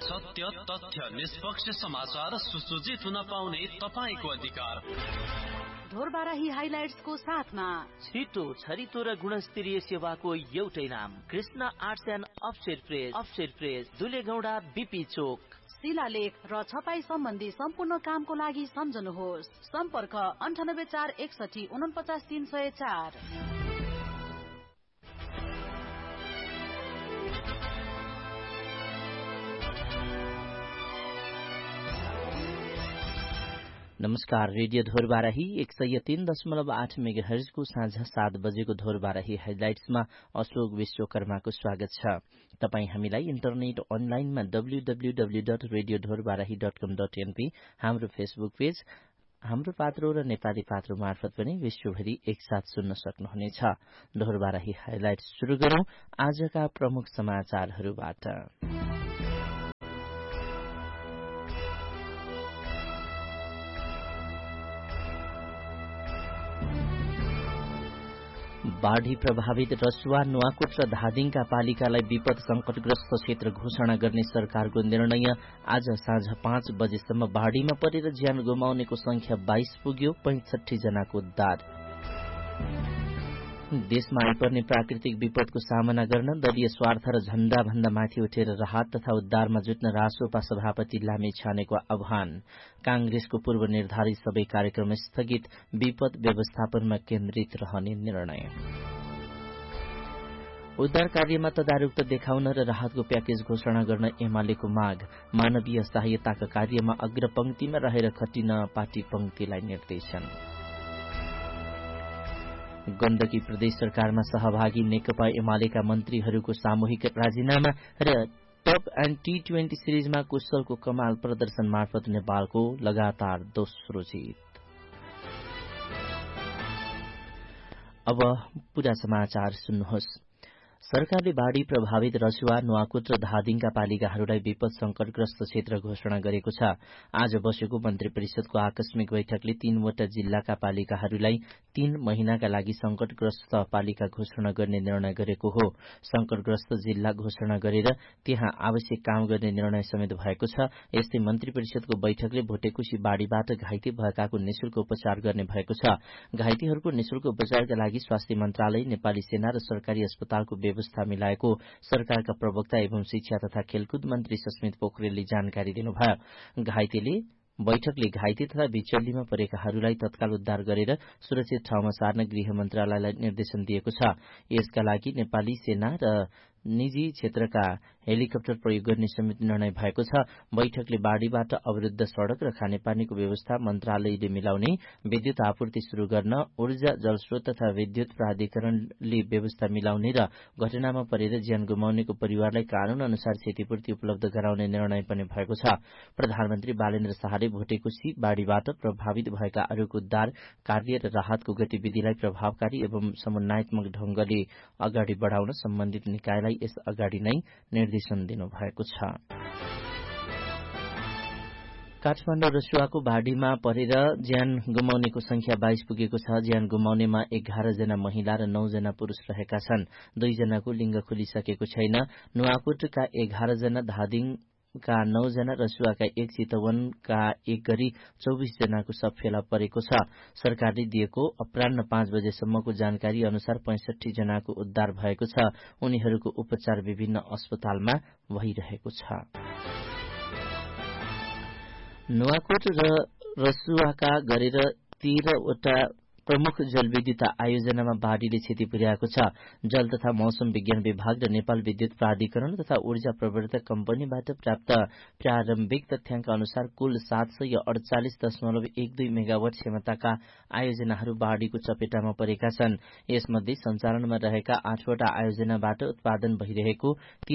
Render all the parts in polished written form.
सत्य, तथ्य, निष्पक्ष समाचार सुसज्जित हुन पाउने तपाईको अधिकार। ढोरबाराही हाइलाइट्सको साथमा छिटो, छरितो र गुणस्तरीय सेवाको एउटै नाम, Krishna arts and offset press, दुलेगौडा, BP चोक। शिलालेख र छपाई सम्बन्धी सम्पूर्ण कामको लागि सम्झनुहोस्। सम्पर्क 98 461 49 304। नमस्कार, रेडियो ढोरबाराही 103.8 मेगाहर्जको साँझ 7 बजेको ढोरबाराही हाइलाइट्समा अशोक विश्वकर्माको स्वागत छ। तपाई हामीलाई इन्टरनेट अनलाइनमा www.radiodhorbarahi.com.np, हाम्रो फेसबुक पेज, हाम्रो पात्रो र नेपाली पात्रो मार्फत पनि विश्वभरि एकसाथ सुन्न सक्नुहुनेछ। ढोरबाराही हाइलाइट्स शुरू गरौं आजका प्रमुख समाचारहरूबाट। बाढ़ी प्रभावित रसुवा, नुवाकोट र धादिङका पालिकालाई विपद संकटग्रस्त क्षेत्र घोषणा गर्ने सरकारको निर्णय। आज साँझ 5 बजेसम्म बाढ़ीमा परेर ज्यान गुमाउनेको संख्या 22 पुग्यो, 65 जनाको उद्धार। देशमा आइपर्ने प्राकृतिक विपदको सामना गर्न दलीय स्वार्थ र झण्डा भन्दा माथि उठेर राहत तथा उद्धारमा जुट्न रासोपा सभापति लामेछानेको आह्वान। कांग्रेसको पूर्व निर्धारित सबै कार्यक्रम स्थगित, विपद व्यवस्थापनमा केन्द्रित रहने निर्णय। उद्धार कार्यमा तदारुकता देखाउन र राहतको प्याकेज घोषणा गर्न एमालेको माग। मानवीय सहायताका कार्यमा अग्रपंक्तिमा रहेर खटिन पार्टी पंक्तिलाई निर्देशन। गण्डकी प्रदेश सरकारमा सहभागी नेकपा एमालेका मन्त्रीहरूको सामूहिक राजीनामा र टप एण्ड T20 सिरिजमा कुशलको कमाल प्रदर्शन मार्फत नेपालको लगातार दोस्रो जीत। अब पूरा समाचार सुन्नुहोस्। सरकारले बाढ़ी प्रभावित रसुवा, नुवाकोट र धादिङका पालिकाहरूलाई विपद संकटग्रस्त क्षेत्र घोषणा गरेको छ। आज बसेको मन्त्री परिषदको आकस्मिक बैठकले 3वटा जिल्लाका पालिकाहरूलाई 3 महिनाका लागि संकटग्रस्त पालिका घोषणा गर्ने निर्णय गरेको हो। संकटग्रस्त जिल्ला घोषणा गरेर त्यहाँ आवश्यक काम गर्ने निर्णय समेत भएको छ। यस्तै मन्त्री परिषदको बैठकले भोटेकुशी बाढ़ीबाट घाइते भएकाको निशुल्क उपचार गर्ने भएको छ। घाइतेहरूको निशुल्क उपचारका लागि स्वास्थ्य मन्त्रालय, नेपाली सेना र सरकारी अस्पतालको व्यवस्था मिलाएको सरकारका प्रवक्ता एवं शिक्षा तथा खेलकुद मन्त्री सस्मित पोखरेलले जानकारी दिनुभयो। बैठकले घाइते तथा बिचल्लीमा परेकाहरूलाई तत्काल उद्धार गरेर सुरक्षित ठाउँमा सार्न गृह मन्त्रालयलाई निर्देशन दिएको छ। यसका लागि नेपाली सेना र निजी क्षेत्रका हेलिकप्टर प्रयोग गर्ने समेत निर्णय भएको छ। बैठकले बाढ़ीबाट अवरुद्ध सड़क र खानेपानीको व्यवस्था मन्त्रालयले मिलाउने, विद्युत आपूर्ति शुरू गर्न, ऊर्जा, जलस्रोत तथा विद्युत प्राधिकरणले व्यवस्था मिलाउने र घटनामा परेर ज्यान गुमाउनेको परिवारलाई कानून अनुसार क्षतिपूर्ति उपलब्ध गराउने निर्णय पनि भएको छ। प्रधानमन्त्री बालेन्द्र शाहले भोटेकुशी बाढ़ीबाट प्रभावित भएकाहरूको उद्धार कार्य र राहतको गतिविधिलाई प्रभावकारी एवं समन्वयात्मक ढंगले अगाडि बढ़ाउन सम्बन्धित निकायलाई यस अगाडि नै निर्देशन दिनुभएको छ। काठमाडौँ रसुवाको बाढ़ीमा परेर ज्यान गुमाउनेको संख्या 22 पुगेको छ। ज्यान गुमाउनेमा 11 जना महिला र 9 जना पुरूष रहेका छन्। 2 जनाको लिंग खुलिसकेको छैन। नुवाकोटका 11 जना, धादिङका 9 जना, रसुवाका 1, चितवनका 1 गरी 24 जनाको शव फेला परेको छ। सरकारले दिएको अपराह्न 5 बजेसम्मको जानकारी अनुसार 65 जनाको उद्धार भएको छ। उनीहरूको उपचार विभिन्न अस्पतालमा भइरहेको छ। नुवाकोट र रसुवाका गरेर 13वटा प्रमुख जलविद्युत आयोजनामा बाढ़ीले क्षति पुर्याएको छ। जल तथा मौसम विज्ञान विभाग र नेपाल विद्युत प्राधिकरण तथा ऊर्जा प्रवर्तक कम्पनीबाट प्राप्त प्रारम्भिक तथ्याङ्क अनुसार कुल 748.12 मेगावाट क्षमताका आयोजनाहरू बाढ़ीको चपेटामा परेका छन्। यसमध्ये सञ्चालनमा रहेका 8वटा आयोजनाबाट उत्पादन भइरहेको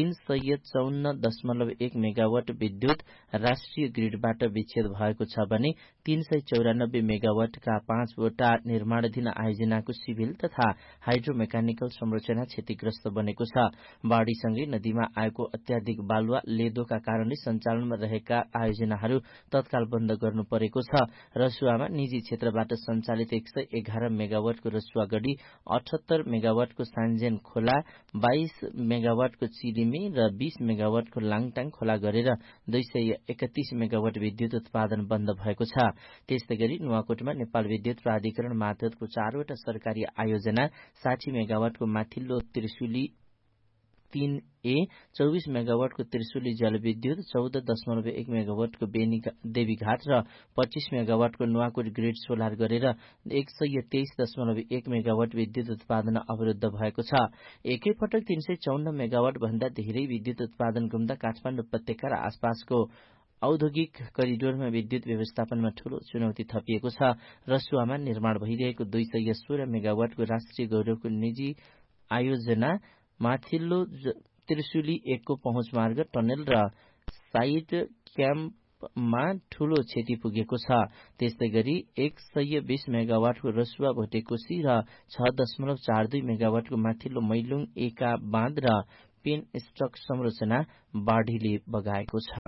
354.1 मेगावाट विद्युत राष्ट्रिय ग्रिडबाट विच्छेद भएको छ भने 394 मेगावाटका 5वटा निर्माणाधीन आयोजनाको सिभिल तथा हाइड्रो मेकानिकल संरचना क्षतिग्रस्त बनेको छ। बाढ़ीसँगै नदीमा आएको अत्याधिक बालुवा लेदोका कारणले सञ्चालनमा रहेका आयोजनाहरू तत्काल बन्द गर्नु परेको छ। रसुवामा निजी क्षेत्रबाट सञ्चालित 111 मेगावाटको रसुवा गढी, 78 मेगावाटको सान्जेन खोला, 22 मेगावाटको चिलिमी र 20 मेगावाटको लाङटाङ खोला गरेर 231 मेगावाट विद्युत उत्पादन बन्द भएको छ। त्यस्तै गरी नुवाकोटमा नेपाल विद्युत प्राधिकरण मार्फतको 4वटा सरकारी आयोजना 60 मेगावाटको माथिल्लो त्रिशुली 3A, 24 मेगावाटको त्रिशुली जलविद्युत, 14.1 मेगावाटको देवीघाट र 25 मेगावाटको नुवाकोट ग्रिड सोलर गरेर 123.1 मेगावाट विद्युत उत्पादन अवरुद्ध भएको छ। एकैपटक 354 मेगावाट भन्दा धेरै विद्युत उत्पादन गुम्दा काठमाडौँ उपत्यका र आसपासको औद्योगिक करिडोरमा विद्युत व्यवस्थापनमा ठूलो चुनौती थपिएको छ। रसुवामा निर्माण भइरहेको 216 मेगावाटको राष्ट्रिय गौरवको निजी आयोजना माथिल्लो त्रिशुली 1 को पहुँच मार्ग, टनेल र साइड क्याम्पमा ठूलो क्षति पुगेको छ। त्यस्तै गरी 120 मेगावाटको रसुवा भोटेकोशी र 6.42 मेगावाटको माथिल्लो मैलुङ एका बाँध र पेन स्टक संरचना बाढ़ीले बगाएको छ।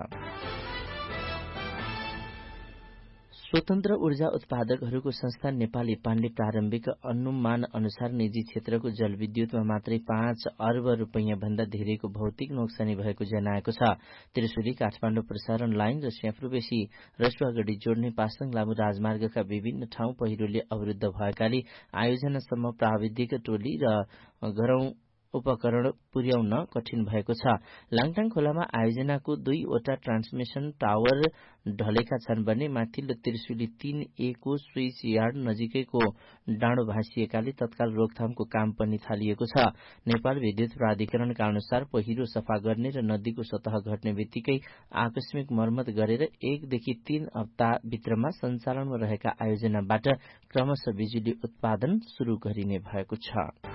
स्वतन्त्र ऊर्जा उत्पादकहरूको संस्था नेपाली पानले प्रारम्भिक अनुमान अनुसार निजी क्षेत्रको जलविद्युतमा मात्रै 5 अर्ब रुपैयाँ भन्दा धेरैको भौतिक नोक्सानी भएको जनाएको छ। त्रिशुली काठमाडौँ प्रसारण लाइन र स्याफ्रुबेसी रसुवागढी जोड्ने पासाङ लामो राजमार्गका विभिन्न ठाउँ पहिरोले अवरुद्ध भएकाले आयोजनासम्म प्राविधिक टोली र गरौं उपकरण पुर्याउन कठिन भएको छ। लाङटाङ खोलामा आयोजनाको 2वटा ट्रान्समिसन टावर ढलेका छन् भने माथिल्लो त्रिशुली 3A को स्विच यार्ड नजिकैको डाँडो भाँसिएकाले तत्काल रोकथामको काम पनि थालिएको छ। नेपाल विद्युत प्राधिकरणका अनुसार पहिरो सफा गर्ने र नदीको सतह घट्ने बित्तिकै आकस्मिक मर्मत गरेर 1 देखि 3 हप्ता भित्रमा सञ्चालनमा रहेका आयोजनाबाट क्रमशः बिजुली उत्पादन शुरू गरिने भएको छ।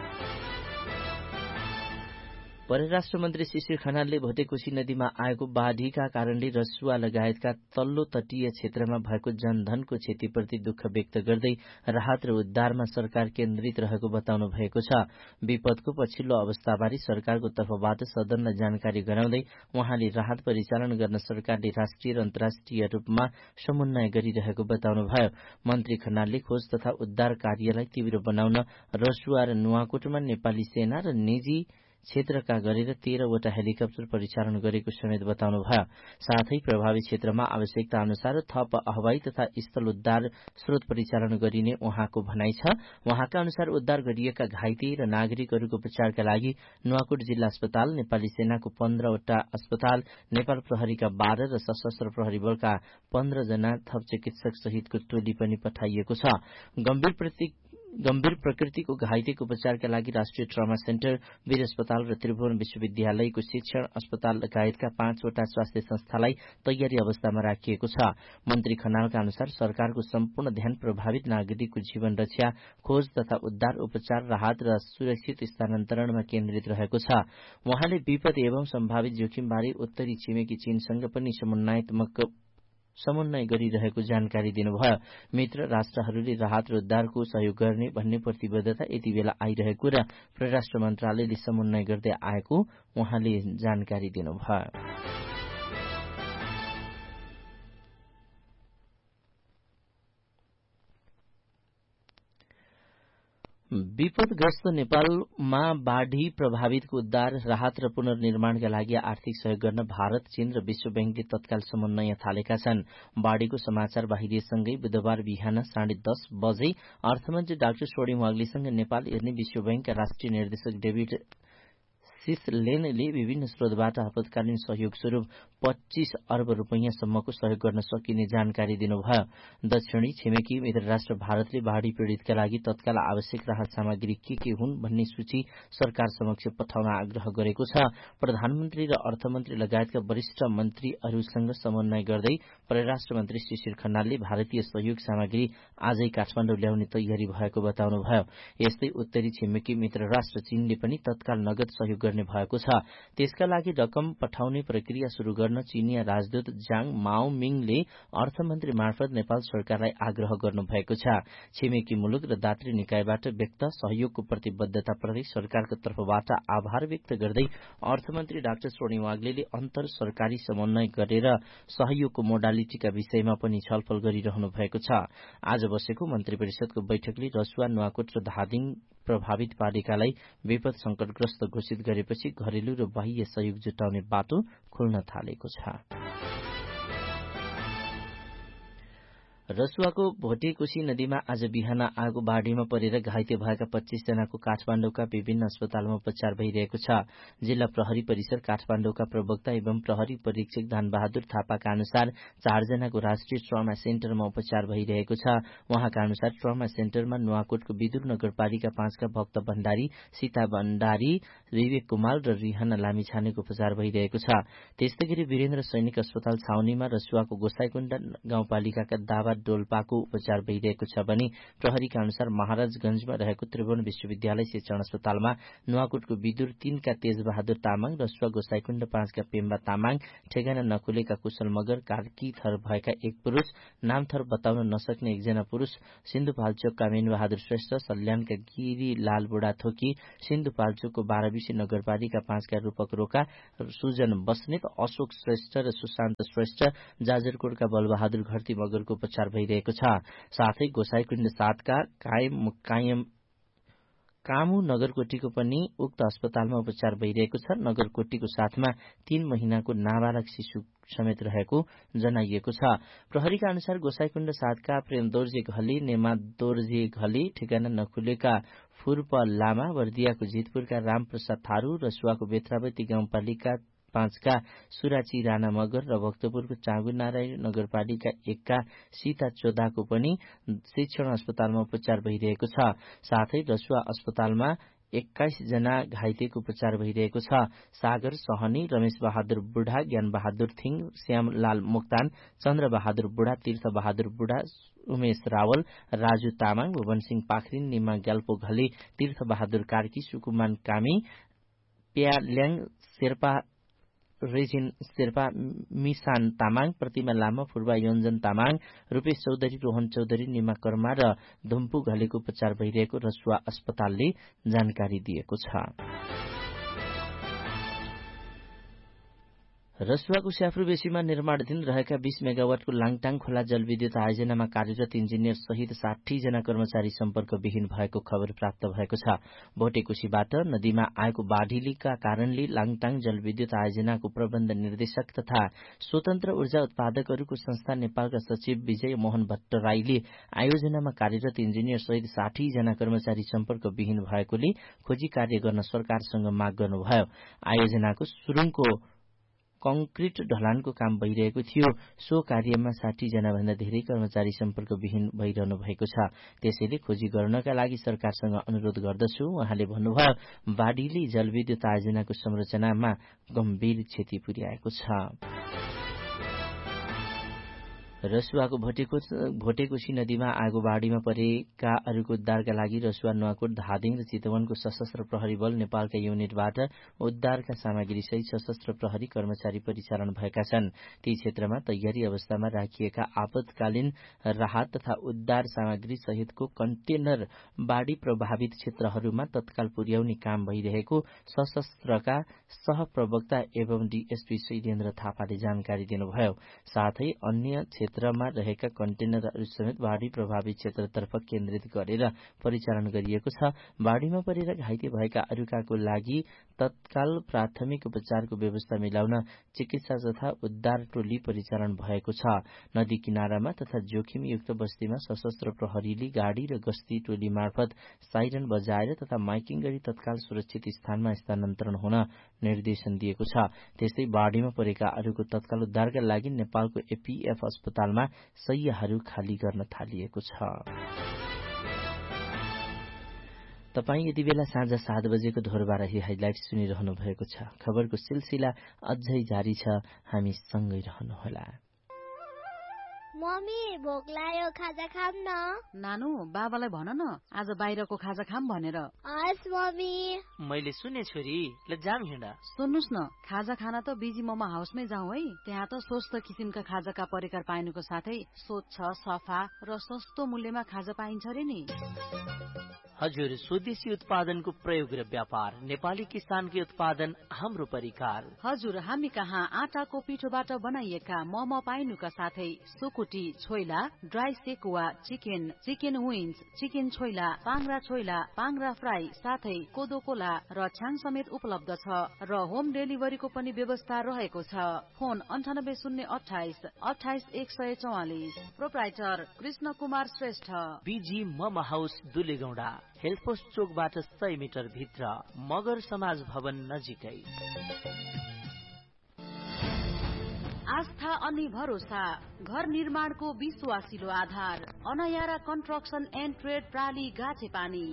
परराष्ट्र मन्त्री शिशिर खनालले भोटेकोशी नदीमा आएको बाढ़ीका कारणले रसुवा लगायतका तल्लो तटीय क्षेत्रमा भएको जनधनको क्षतिप्रति दुःख व्यक्त गर्दै राहत र उद्धारमा सरकार केन्द्रित रहेको बताउनु भएको छ। विपदको पछिल्लो अवस्थाबारे सरकारको तर्फबाट सदनलाई जानकारी गराउँदै उहाँले राहत परिचालन गर्न सरकारले राष्ट्रिय र अन्तर्राष्ट्रिय रूपमा समन्वय गरिरहेको बताउनुभयो। मन्त्री खनालले खोज तथा उद्धार कार्यलाई तीव्र बनाउन रसुवा र नुवाकोटमा नेपाली सेना र निजी क्षेत्रका गरेर 13वटा हेलिकप्टर परिचालन गरेको समेत बताउनु भयो। साथै प्रभावित क्षेत्रमा आवश्यकता अनुसार थप हवाई तथा स्थल उद्धार स्रोत परिचालन गरिने उहाँको भनाइ छ। उहाँका अनुसार उद्धार गरिएका घाइते र नागरिकहरूको उपचारका लागि नुवाकोट जिल्ला अस्पताल, नेपाली सेनाको 15वटा अस्पताल, नेपाल प्रहरीका 12 र सशस्त्र प्रहरी बलका 15 जना थप चिकित्सक सहितको टोली पनि पठाइएको छ। गम्भीर प्रकृतिको घाइतेको उपचारका लागि राष्ट्रिय ट्रमा सेन्टर, वीर अस्पताल र त्रिभुवन विश्वविद्यालयको शिक्षण अस्पताल लगायतका 5वटा स्वास्थ्य संस्थालाई तयारी अवस्थामा राखिएको छ। मन्त्री खनालका अनुसार सरकारको सम्पूर्ण ध्यान प्रभावित नागरिकको जीवन रक्षा, खोज तथा उद्धार, उपचार, राहत र सुरक्षित स्थानान्तरणमा केन्द्रित रहेको छ। उहाँले विपद एवं सम्भावित जोखिमबारे उत्तरी छिमेकी चीनसँग पनि समन्वय गरिरहेको जानकारी दिनुभयो। मित्र राष्ट्रहरूले राहत र उद्धारको सहयोग गर्ने भन्ने प्रतिबद्धता यति बेला आइरहेको र परराष्ट्र मन्त्रालयले समन्वय गर्दै आएको उहाँले जानकारी दिनुभयो। विपदग्रस्त नेपालमा बाढ़ी प्रभावितको उद्धार, राहत र पुनर्निर्माणका लागि आर्थिक सहयोग गर्न भारत, चीन र विश्व बैंकले तत्काल समन्वय थालेका छन्। बाढ़ीको समाचार बाहिरिएसँगै बुधबार बिहान 10:30 बजे अर्थमन्त्री डाक्टर सोडिङ वाग्लेसँग नेपाल हेर्ने विश्व बैंकका राष्ट्रिय निर्देशक डेभिड सिसलेनले विभिन्न स्रोतबाट आपतकालीन सहयोग स्वरूप 25 अर्ब रुपैयाँसम्मको सहयोग गर्न सकिने जानकारी दिनुभयो। दक्षिणी छिमेकी मित्र राष्ट्र भारतले बाढ़ी पीड़ितका लागि तत्काल आवश्यक राहत सामग्री के हुन् भन्ने सूची सरकार समक्ष पठाउन आग्रह गरेको छ। प्रधानमन्त्री र अर्थमन्त्री लगायतका वरिष्ठ मन्त्रीहरूसँग समन्वय गर्दै परराष्ट्र मन्त्री शिशिर खनालले भारतीय सहयोग सामग्री आजै काठमाडौँ ल्याउने तयारी भएको बताउनुभयो। यस्तै उत्तरी छिमेकी मित्र राष्ट्र चीनले पनि तत्काल नगद सहयोग गर्ने गर्ने भएको छ। त्यसका लागि रकम पठाउने प्रक्रिया शुरू गर्न चीनिया राजदूत जाङ माओ मिङले अर्थमन्त्री मार्फत नेपाल सरकारलाई आग्रह गर्नुभएको छ। छिमेकी मुलुक र दात्री निकायबाट व्यक्त सहयोगको प्रतिबद्धताप्रति सरकारको तर्फबाट आभार व्यक्त गर्दै अर्थमन्त्री डाक्टर स्वर्णिम वाग्लेले अन्तर सरकारी समन्वय गरेर सहयोगको मोडालिटीका विषयमा पनि छलफल गरिरहनु भएको छ। आज बसेको मन्त्री परिषदको बैठकले रसुवा, नुवाकोट र धादिङ प्रभावित पालिकालाई विपद संकटग्रस्त घोषित गरेपछि घरेलु र बाह्य सहयोग जुटाउने बाटो खुल्न थालेको छ। रसुवाको भोटेकोशी नदीमा आज बिहान आगो बाढ़ीमा परेर घाइते भएका 25 जनाको काठमाण्डुका विभिन्न अस्पतालमा उपचार भइरहेको छ। जिल्ला प्रहरी परिसर काठमाण्डुका प्रवक्ता एवं प्रहरी परीक्षक धनबहादुर थापाका अनुसार 4 जनाको राष्ट्रिय ट्रमा सेन्टरमा उपचार भइरहेको छ। उहाँका अनुसार ट्रमा सेन्टरमा नुवाकोटको विदुर नगरपालिका 5 का भक्त भण्डारी, सीता भण्डारी, विवेक कुमार र रिहाना लामिछानेको उपचार भइरहेको छ। त्यस्तै गरी वीरेन्द्र सैनिक अस्पताल छाउनीमा रसुवाको गोसाईकुण्ड गाउँपालिकाका दावा डोल्पाको उपचार भइरहेको छ भने प्रहरीका अनुसार महाराजगंजमा रहेको त्रिभुवन विश्वविद्यालय शिक्षण अस्पतालमा नुवाकोटको विदुर 3 का तेजबहादुर तामाङ, रसुवा गोसाईकुण्ड 5 का पेम्बा तामाङ, ठेगाना नखुलेका कुशल मगर, कार्की थर भएका एक पुरूष, नामथर बताउन नसक्ने एकजना पुरूष, सिन्धुपाल्चोकका मेन बहादुर श्रेष्ठ, सल्यानका गिरी लाल बुढा थोकी, सिन्धुपाल्चोकको 12 नगरपालिका 5 का रूपक रोका, सुजन बस्नेत, अशोक श्रेष्ठ र सुशान्त श्रेष्ठ, जाजरकोटका बलबहादुर घरती मगरको उपचार भइरहेको छ। साथै गोसाईकुण्ड 7 का कामु नगरकोटीको पनि उक्त अस्पतालमा उपचार भइरहेको छ। नगरकोटीको साथमा 3 महिनाको नाबालक शिशु समेत रहेको जनाइएको छ। प्रहरीका अनुसार गोसाईकुण्ड 7 का प्रेम दोर्जे घली, नेमा दोर्जे घली, ठेगाना नखुलेका फुर्प लामा, बर्दियाको जितपुरका रामप्रसाद थारू, रसुवाको बेत्रावती गाउँपालिका 5 का सुराची राणा मगर र भक्तपुरको चाँगु नारायण नगरपालिका 1 का सीता चोदाको पनि शिक्षण अस्पतालमा उपचार भइरहेको छ। साथै रसुवा अस्पतालमा 21 जना घाइतेको उपचार भइरहेको छ। सागर सहनी, रमेश बहादुर बुढा, ज्ञान बहादुर थिङ, श्यामलाल मोक्तान, चन्द्र बहादुर बुढा, तीर्थ बहादुर बुढा, उमेश रावल, राजु तामाङ, भुवन सिंह पाखरिन, निमा ग्याल्पो घली, तीर्थ बहादुर कार्की, सुकुमान कामी, प्याल्याङ शेर्पा, रेजिन शेर्पा, मिसान तामाङ, प्रतिमा लामा, फुर्बा योन्जन तामाङ, रूपेश चौधरी, रोहन चौधरी, निमा कर्मा र धुम्पु घलेको उपचार भइरहेको रसुवा अस्पतालले जानकारी दिएको छ। रसुवाको स्याफ्रुबेसीमा निर्माणाधीन रहेका 20 मेगावाटको लाङटाङ खोला जलविद्युत आयोजनामा कार्यरत इन्जिनियर सहित 60 जना कर्मचारी सम्पर्कविहीन भएको खबर प्राप्त भएको छ। भोटेकोशीबाट नदीमा आएको बाढ़ीका कारणले लाङटाङ जलविद्युत आयोजनाको प्रबन्ध निर्देशक तथा स्वतन्त्र ऊर्जा उत्पादकहरूको संस्था नेपालका सचिव विजय मोहन भट्टराईले आयोजनामा कार्यरत इन्जिनियर सहित 60 जना कर्मचारी सम्पर्कविहीन भएकोले खोजी कार्य गर्न सरकारसँग माग गर्नुभयो। आयोजनाको सुरुङको कंक्रिट ढलानको काम भइरहेको थियो। सो कार्यमा 60 जना भन्दा धेरै कर्मचारी सम्पर्कविहीन भइरहनु भएको छ। त्यसैले खोजी गर्नका लागि सरकारसँग अनुरोध गर्दछु। उहाँले भन्नुभयो, बाढ़ीले जलविद्युत आयोजनाको संरचनामा गम्भीर क्षति पुर्याएको छ। रसुवाको भोटेकोशी नदीमा आगो बाढ़ीमा परेकाहरूको उद्धारका लागि रसुवा, नुवाकोट, धादिङ र चितवनको सशस्त्र प्रहरी बल नेपालका युनिटबाट उद्धारका सामग्री सहित सशस्त्र प्रहरी कर्मचारी परिचालन भएका छन्। ती क्षेत्रमा तयारी अवस्थामा राखिएका आपतकालीन राहत तथा उद्धार सामग्री सहितको कन्टेनर बाढ़ी प्रभावित क्षेत्रहरूमा तत्काल पुर्याउने काम भइरहेको सशस्त्रका सहप्रवक्ता एवं डीएसपी शैलेन्द्र थापाले जानकारी दिनुभयो। साथै अन्य क्षेत्रमा रहेका कन्टेनरहरू समेत बाढ़ी प्रभावित क्षेत्रतर्फ केन्द्रित गरेर परिचालन गरिएको छ। बाढ़ीमा परेर घाइते भएका अरूकाको लागि तत्काल प्राथमिक उपचारको व्यवस्था मिलाउन चिकित्सा तथा उद्धार टोली परिचालन भएको छ। नदी किनारामा तथा जोखिमयुक्त बस्तीमा सशस्त्र प्रहरीले गाड़ी र गस्ती टोली मार्फत साइरन बजाएर तथा माइकिङ गरी तत्काल सुरक्षित स्थानमा स्थानान्तरण हुन निर्देशन दिएको छ। त्यस्तै बाढ़ीमा परेका अरूको तत्काल उद्धारका लागि नेपालको एपीएफ अस्पतालमा शैय्याहरू खाली गर्न थालिएको छ। तपाईं यति बेला साँझ 7 बजेको ढोरबाराही हाइलाइट सुनिरहनु भएको छ। खबरको सिलसिला अझै जारी छ, हामी सँगै रहनुहोला। मम्मी भोक लाग्यो खाजा खाम न। नानु बाबालाई भन न आज बाहिरको खाजा खाम भनेर। हस् मम्मी। मैले सुने छोरी ल जाम हिँड। सुन्नुस् न खाजा खाना त बिजी मोमो हाउसमै जाउँ है। त्यहाँ त स्वस्थ किसिमका खाजाका परिकार पाइनुको साथै स्वच्छ सफा र सस्तो मूल्यमा खाजा पाइन्छ रे नि। हजुर स्वदेशी उत्पादनको प्रयोग र व्यापार नेपाली किसानकै उत्पादन हाम्रो परिकार। हजुर हामी कहाँ आटाको पिठोबाट बनाइएका मोमो पाइनुका साथै सुकुटी choila dry sekuwa chicken chicken wings chicken choila पाङ्रा fry साथै कोदो कोला र छ्याङ समेत उपलब्ध छ र होम डेलिभरीको पनि व्यवस्था रहेको छ। Phone 9808288144। Proprietor Krishna Kumar Shrestha. Busy momo house दुलेगौडा health post चोकबाट 100 मिटर भित्र मगर समाज भवन नजिकै। आस्था अनि भरोसा घर निर्माणको विश्वासिलो आधार अनायारा कन्स्ट्रक्सन एन्ड ट्रेड प्राली गाछेपानी।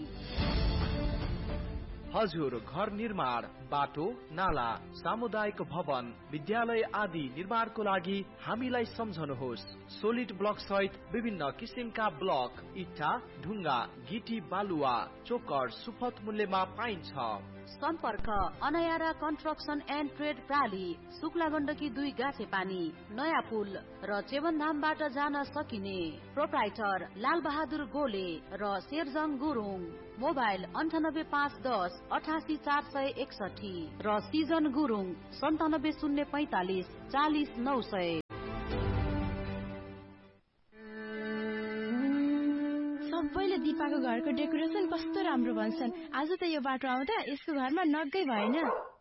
हजुर घर निर्माण बाटो नाला सामुदायिक भवन विद्यालय आदि निर्माणको लागि हामीलाई सम्झनुहोस्। सोलिड ब्लक सहित विभिन्न किसिमका ब्लक इट्टा ढुङ्गा गिटी बालुवा चोकर सुपथ मूल्यमा पाइन्छ। सम्पर्क अनायारा construction and trade प्राली Shukla Gandaki 2 गाछेपानी नयाँ पुल र चेवनधामबाट जान सकिने। प्रोप्राइटर लाल बहादुर गोले र शेरजङ गुरुङ। मोबाइल 98510 88461 र सिजन गुरुङ 97045 40900। सबैले दिपाको घरको डेकोरेसन कस्तो राम्रो भन्छन्। आज त यो बाटो आउँदा यसको घरमा नगै भएन।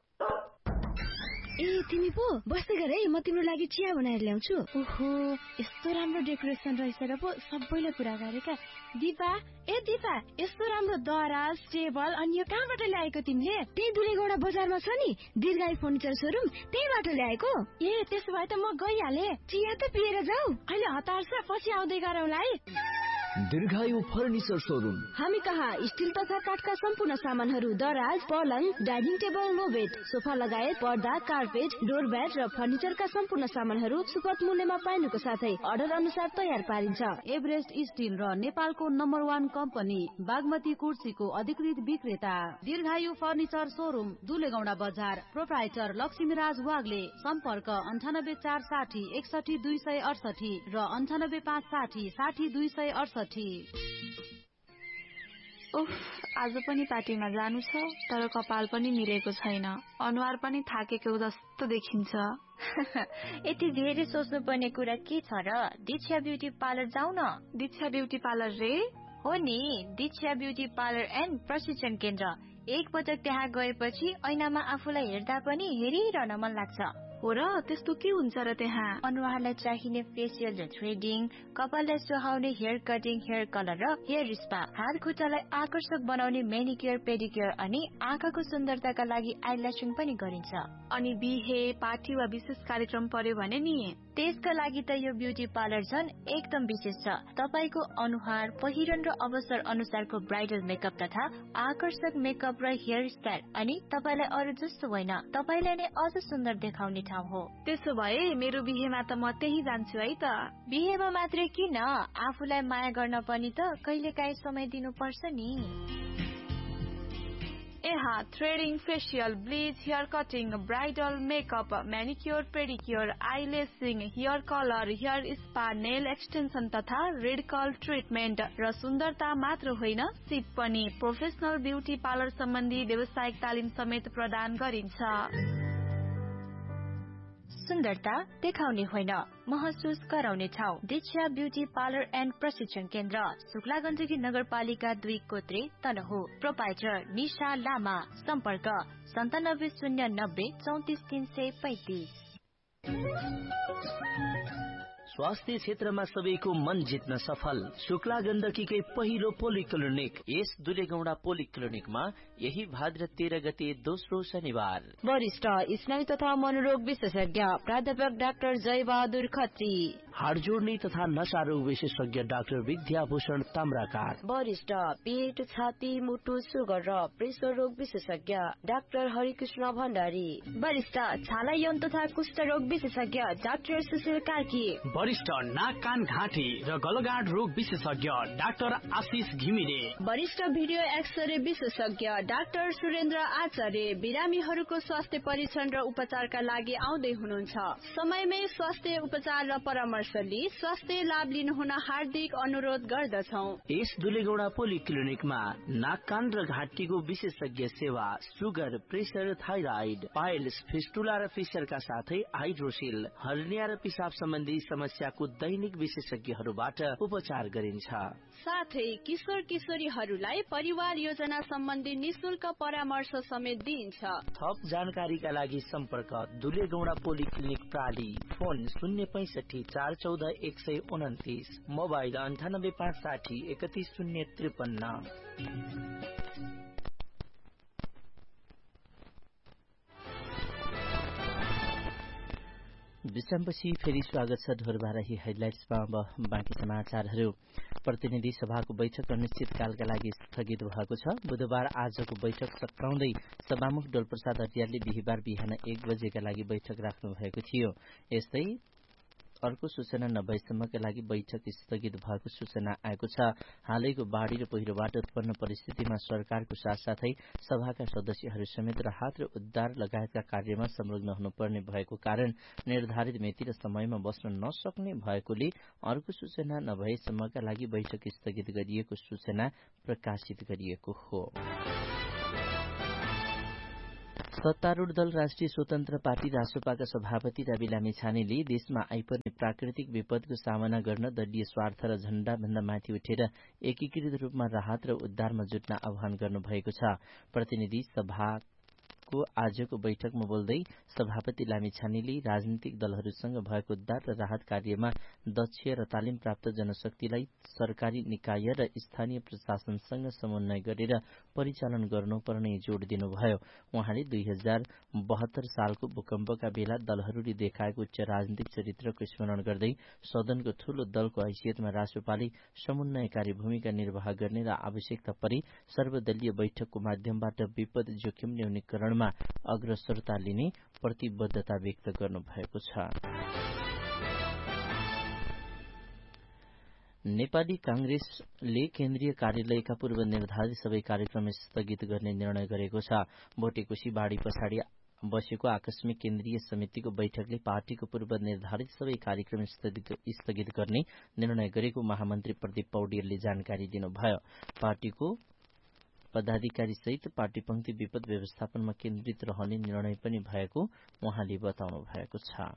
ए तिमी पो बस्दै गर है, म तिम्रो लागि चिया बनाएर ल्याउँछु। ओहो यस्तो राम्रो डेकोरेसन रहेछ र पो सबैले कुरा गरेका। दिपा यस्तो राम्रो दराज टेबल अनि यो कहाँबाट ल्याएको तिमीले? त्यही दुलेगौडा बजारमा छ नि दीर्घायु फर्निचर सोरुम, त्यहीबाट ल्याएको। ए त्यसो भए त म गइहाले। चिया त पिएर जाऊ। अहिले हतार छ पछि आउँदै गरौँला है। दीर्घायु फर्निचर सोरुम। हामी कहाँ स्टिल तथा काठका सम्पूर्ण सामानहरू दराज पलङ dining table no bed sofa लगायत पर्दा कार्पेट डोरब्याट र फर्निचरका सम्पूर्ण सामानहरू सुपथ मूल्यमा पाइनुको साथै अर्डर अनुसार तयार पारिन्छ। एभरेस्ट स्टिल र नेपालको नम्बर 1 कम्पनी बागमती कुर्सीको अधिकृत विक्रेता दीर्घायु फर्निचर सोरुम दुलेगौडा बजार। प्रोप्राइटर लक्ष्मीराज वाग्ले। सम्पर्क 98460 61268 र 98560 60268। उफ आज पनि पार्टीमा जानु छ तर कपाल पनि मिलेको छैन, अनुहार पनि थाकेको जस्तो देखिन्छ। यति धेरै सोच्नु पर्ने कुरा के छ र? दीक्षा ब्युटी पार्लर जाऊ न। दीक्षा ब्युटी पार्लर रे? हो नि, दीक्षा ब्युटी पार्लर एन्ड प्रशिक्षण केन्द्र। एक पटक त्यहाँ गएपछि ऐनामा आफूलाई हेर्दा पनि हेरिरहन मन लाग्छ। हो र त्यस्तो के हुन्छ र त्यहाँ? अनुहारलाई चाहिने फेसियल र थ्रेडिङ, कपाललाई सुहाउने हेयर कटिङ हेयर कलर र हेयर स्पा, हात खुट्टालाई आकर्षक बनाउने मेनिक्योर पेडिक्योर अनि आँखाको सुन्दरताका लागि आइल्यासिङ पनि गरिन्छ। अनि बिहे पार्टी वा विशेष कार्यक्रम पर्यो भने नि त्यसका लागि त यो ब्युटी पार्लर झन् एकदम विशेष छ। तपाईको अनुहार पहिरन र अवसर अनुसारको ब्राइडल मेकअप तथा आकर्षक मेकअप र हेयर स्टाइल अनि तपाईलाई अरू जस्तो होइन तपाईलाई नै अझ सुन्दर देखाउने ठाउँ हो। त्यसो भए मेरो बिहेमा त म त्यही जान्छु है त। बिहेमा मात्रै किन, आफूलाई माया गर्न पनि त कहिलेकाहीँ समय दिनुपर्छ नि। Threading facial bleach hair cutting bridal makeup म्यानिक्योर pedicure आइलेसिङ hair colour hair spa nail extension तथा रेड कर्ल ट्रिटमेन्ट र सुन्दरता मात्र होइन सिप पनि प्रोफेसनल ब्युटी पार्लर सम्बन्धी व्यावसायिक तालिम समेत प्रदान गरिन्छ। सुन्दरता देखाउने होइन महसुस गराउने ठाउँ दीक्षा ब्युटी पार्लर एन्ड प्रशिक्षण केन्द्र शुक्ला गण्डकी नगरपालिका 2 कोत्रे तनहु। प्रोप्राइटर निशा लामा। सम्पर्क 9709 34335। स्वास्थ्य क्षेत्रमा सबैको मन जित्न सफल शुक्ला गण्डकीकै पहिलो पोलिक्लिनिक यस दुलेगौडा पोलिक्लिनिकमा यही भाद्र 13 गते दोस्रो शनिबार वरिष्ठ स्नायु तथा मनोरोग विशेषज्ञ प्राध्यापक डाक्टर जय बहादुर खत्री हाड जोड्ने तथा नशा रोग विशेषज्ञ डाक्टर विद्याभूषण ताम्राकार, वरिष्ठ पेट, छाती, मुटु, सुगर र प्रेसर रोग विशेषज्ञ डाक्टर हरिकृष्ण भण्डारी, वरिष्ठ छाला यौन तथा कुष्ठ रोग विशेषज्ञ डाक्टर सुशील कार्की, वरिष्ठ नाक कान घाँटी र गलगाँड रोग विशेषज्ञ डाक्टर आशिष घिमिरे, वरिष्ठ भिडियो एक्सरे विशेषज्ञ डाक्टर सुरेन्द्र आचार्य बिरामीहरूको स्वास्थ्य परीक्षण र उपचारका लागि आउँदै हुनुहुन्छ। समयमै स्वास्थ्य उपचार र परामर्श लिई स्वास्थ्य लाभ लिनुहुन हार्दिक अनुरोध गर्दछौ। यस दुलेगौडा पोलिक्लिनिकमा नाक कान र घाँटीको विशेषज्ञ सेवा, sugar, pressure, thyroid, piles, fistula र फिसरका साथै हाइड्रोसिल, हर्निया र पिसाब सम्बन्धी समस्याको दैनिक विशेषज्ञहरूबाट उपचार गरिन्छ। साथै किशोर किशोरीहरूलाई परिवार योजना सम्बन्धी निशुल्क परामर्श समेत दिइन्छ। थप जानकारीका लागि सम्पर्क दुलेगौडा पोलिक्लिनिक प्राली, फोन 065 414 129, मोबाइल 98 560 31053। विश्रामपछि फेरि स्वागत छ ढोरबाराही हेडलाइन्समा। अब बाँकी समाचारहरू। प्रतिनिधि सभाको बैठक अनिश्चितकालका लागि स्थगित भएको छ। बुधबार आजको बैठक सकाउँदै सभामुख डोलप्रसाद हरियालले बिहिबार बिहान 1 बजेका लागि बैठक राख्नु भएको थियो। यस्तै अर्को सूचना नभएसम्मका लागि बैठक स्थगित भएको सूचना आएको छ। हालैको बाढ़ी र पहिरोबाट उत्पन्न परिस्थितिमा सरकारको साथसाथै सभाका सदस्यहरू समेत राहत र उद्धार लगायतका कार्यमा संलग्न हुनुपर्ने भएको कारण निर्धारित मिति र समयमा बस्न नसक्ने भएकोले अर्को सूचना नभएसम्मका लागि बैठक स्थगित गरिएको सूचना प्रकाशित गरिएको हो। सत्तारूढ़ दल राष्ट्रिय स्वतन्त्र पार्टी रासोपाका सभापति रवि लामिछानेले देशमा आइपर्ने प्राकृतिक विपदको सामना गर्न दलीय स्वार्थ र झण्डाभन्दा माथि उठेर एकीकृत रूपमा राहत र उद्धारमा जुट्न आह्वान गर्नुभएको छ। प्रतिनिधि सभाको आजको बैठकमा बोल्दै सभापति लामिछानेले राजनीतिक दलहरूसँग भएको उद्धार र राहत कार्यमा दक्ष र तालिम प्राप्त जनशक्तिलाई सरकारी निकाय र स्थानीय प्रशासनसँग समन्वय गरेर परिचालन गर्नुपर्ने जोड़ दिनुभयो। उहाँले 2072 सालको भूकम्पका बेला दलहरूले देखाएको उच्च राजनीतिक चरित्रको स्मरण गर्दै सदनको ठूलो दलको हैसियतमा रासोपाले समन्वयकारी भूमिका निर्वाह गर्ने र आवश्यकता परे सर्वदलीय बैठकको माध्यमबाट विपद जोखिम न्यूनीकरणमा अग्रसरता लिने प्रतिबद्धता व्यक्त गर्नुभएको छ। नेपाली कांग्रेसले केन्द्रीय कार्यालयका पूर्व निर्धारित सबै कार्यक्रम स्थगित गर्ने निर्णय गरेको छ। भोटेकोशी बाढ़ी पछाडि बसेको आकस्मिक केन्द्रीय समितिको बैठकले पार्टीको पूर्व निर्धारित सबै कार्यक्रम स्थगित गर्ने निर्णय गरेको महामन्त्री प्रदीप पौडेलले जानकारी दिनुभयो। पार्टीको पदाधिकारी सहित पार्टी पंक्ति विपद व्यवस्थापनमा केन्द्रित रहने निर्णय पनि भएको उहाँले बताउनु भएको छ।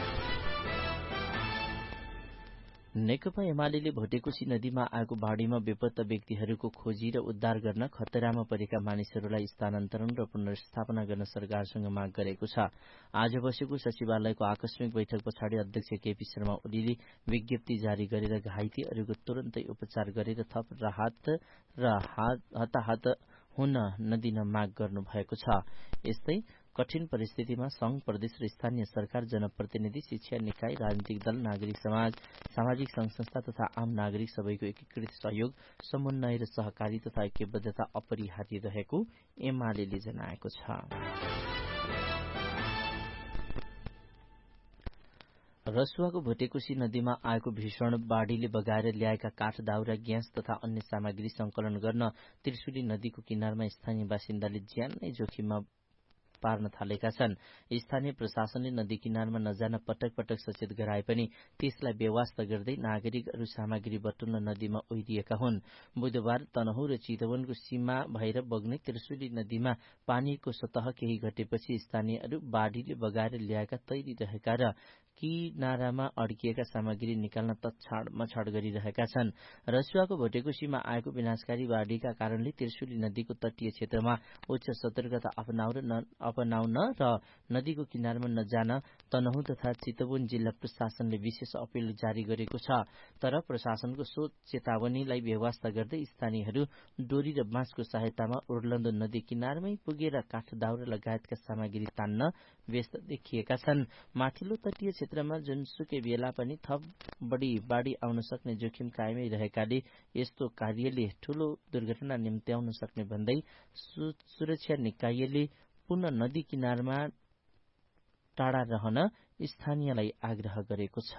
नेकपा एमाले भोटेकोशी नदीमा आएको बाढ़ीमा बेपत्ता व्यक्तिहरूको खोजी र उद्धार गर्न खतरामा परेका मानिसहरूलाई स्थानान्तरण र पुनर्स्थापना गर्न सरकारसँग माग गरेको छ। आज बसेको सचिवालयको आकस्मिक बैठक पछाडि अध्यक्ष केपी शर्मा ओलीले विज्ञप्ति जारी गरेर घाइतेहरूको तुरन्तै उपचार गरेर थप राहत र हताहत हुन नदिन माग गर्नुभएको छ। यस्तै कठिन परिस्थितिमा संघ, प्रदेश र स्थानीय सरकार, जनप्रतिनिधि, शिक्षा निकाय, राजनीतिक दल, नागरिक समाज, सामाजिक संघ संस्था तथा आम नागरिक सबैको एकीकृत सहयोग, समन्वय र सहकारी तथा ऐक्यबद्धता अपरिहार्य रहेको एमालेले जनाएको छ। रसुवाको भोटेकोशी नदीमा आएको भीषण बाढ़ीले बगाएर ल्याएका काठ, दाउरा, ग्यास तथा अन्य सामग्री संकलन गर्न त्रिशुली नदीको किनारमा स्थानीय बासिन्दाले ज्यान नै जोखिममा पार्न थालेका छन्। स्थानीय प्रशासनले नदी किनारमा नजान पटक पटक सचेत गराए पनि त्यसलाई बेवास्ता गर्दै नागरिकहरू सामग्री बटुल्न नदीमा ओहिरिएका हुन्। बुधबार तनहुँ र चितवनको सीमा भएर बग्ने त्रिशुली नदीमा पानीको सतह केही घटेपछि स्थानीयहरू बाढ़ीले बगाएर ल्याएका तैरिरहेका र किनारामा अड्किएका सामग्री निकाल्न तछाड मछाड गरिरहेका छन्। रसुवाको भोटेकोशीमा आएको विनाशकारी बाढ़ीका कारणले त्रिशुली नदीको तटीय क्षेत्रमा उच्च सतर्कता अपनाउन र नदीको किनारमा नजान तनहुँ तथा चितवन जिल्ला प्रशासनले विशेष अपील जारी गरेको छ। तर प्रशासनको सो चेतावनीलाई बेवास्ता गर्दै स्थानीयहरू डोरी र बाँसको सहायतामा ओर्लन्दो नदी किनारमै पुगेर काठ दाउरा लगायतका सामग्री तान्न व्यस्त देखिएका छन्। माथिल्लो तटीय क्षेत्रमा जुनसुकै बेला पनि थप बढी बाढ़ी आउन सक्ने जोखिम कायमै रहेकाले यस्तो कार्यले ठूलो दुर्घटना निम्त्याउन सक्ने भन्दै सुरक्षा निकायले पुनः नदी किनारमा टाढा रहन स्थानीयलाई आग्रह गरेको छ।